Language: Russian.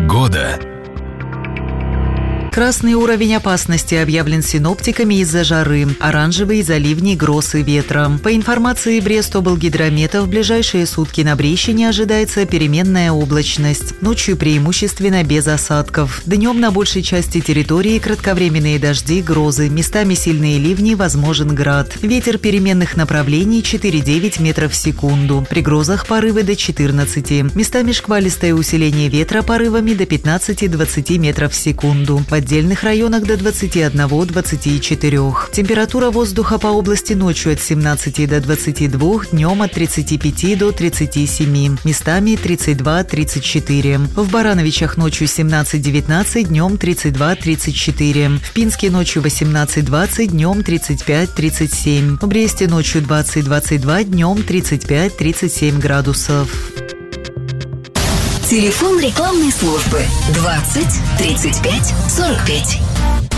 Погода. Красный уровень опасности объявлен синоптиками из-за жары, оранжевый из-за ливней, гроз и ветра. По информации Брест-облгидромета, в ближайшие сутки на Брещине ожидается переменная облачность. Ночью преимущественно без осадков. Днем на большей части территории кратковременные дожди, грозы, местами сильные ливни, возможен град. Ветер переменных направлений 4,9 метров в секунду. При грозах порывы до 14. Местами шквалистое усиление ветра порывами до 15-20 метров в секунду. В отдельных районах до 21-24. Температура воздуха по области ночью от 17 до 22, днем от 35 до 37, местами 32-34. В Барановичах ночью 17-19, днем 32-34. В Пинске ночью 18-20, днем 35-37. В Бресте ночью 20-22, днем 35-37 градусов. Телефон рекламной службы 20 35 45.